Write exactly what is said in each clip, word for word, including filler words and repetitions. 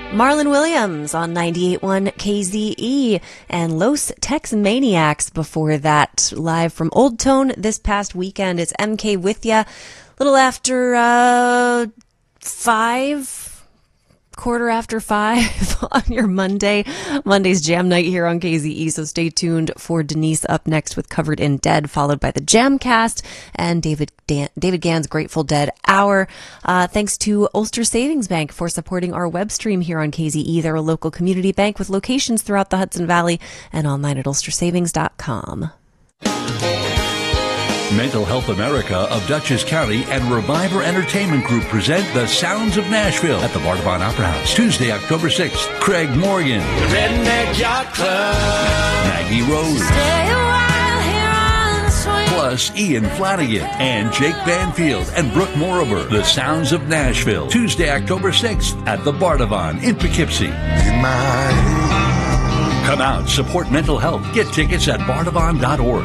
Marlon Williams on ninety-eight point one K Z E and Los Tex Maniacs before that, live from Old Tone this past weekend. It's M K with ya, little after uh, five, quarter after five on your Monday. Monday's Jam Night here on K Z E, so stay tuned for Denise up next with Covered in Dead, followed by the Jamcast and David Dan- David Gann's Grateful Dead Hour. Uh, thanks to Ulster Savings Bank for supporting our web stream here on K Z E. They're a local community bank with locations throughout the Hudson Valley and online at ulster savings dot com. Mental Health America of Dutchess County and Reviver Entertainment Group present The Sounds of Nashville at the Bardavon Opera House, Tuesday, October sixth. Craig Morgan, Redneck Yacht Club, Maggie Rose, Stay a while here on the swing. plus Ian Flanagan and Jake Banfield and Brooke Morober. The Sounds of Nashville, Tuesday, October sixth at the Bardavon in Poughkeepsie. Come out, support mental health. Get tickets at bardavon dot org.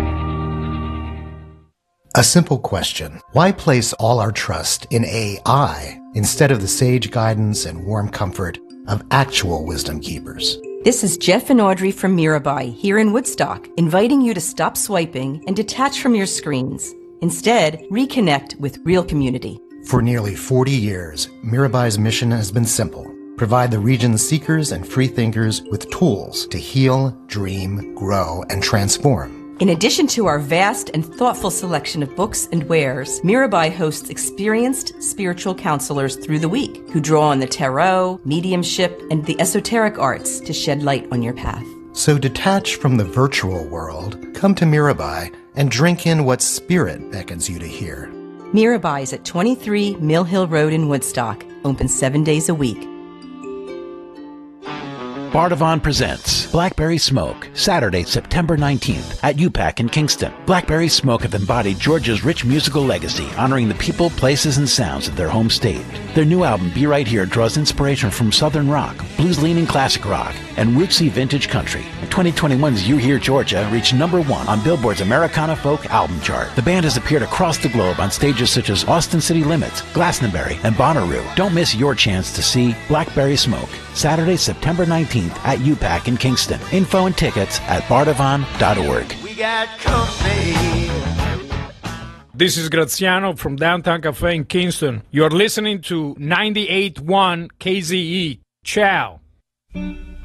A simple question. Why place all our trust in A I instead of the sage guidance and warm comfort of actual wisdom keepers? This is Jeff and Audrey from Mirabai here in Woodstock, inviting you to stop swiping and detach from your screens. Instead, reconnect with real community. For nearly forty years, Mirabai's mission has been simple. Provide the region's seekers and freethinkers with tools to heal, dream, grow, and transform. In addition to our vast and thoughtful selection of books and wares, Mirabai hosts experienced spiritual counselors through the week who draw on the tarot, mediumship, and the esoteric arts to shed light on your path. So detach from the virtual world, come to Mirabai, and drink in what spirit beckons you to hear. Mirabai is at twenty-three Mill Hill Road in Woodstock, open seven days a week. Bardavon presents Blackberry Smoke, Saturday, September nineteenth at U PAC in Kingston. Blackberry Smoke have embodied Georgia's rich musical legacy, honoring the people, places, and sounds of their home state. Their new album, Be Right Here, draws inspiration from Southern rock, blues-leaning classic rock, and rootsy vintage country. twenty twenty-one's You Hear Georgia reached number one on Billboard's Americana Folk Album Chart. The band has appeared across the globe on stages such as Austin City Limits, Glastonbury, and Bonnaroo. Don't miss your chance to see Blackberry Smoke, Saturday, September nineteenth at U PAC in Kingston. Info and tickets at bardavon dot org. We got company. This is Graziano from Downtown Cafe in Kingston. You're listening to ninety-eight point one K Z E. Ciao.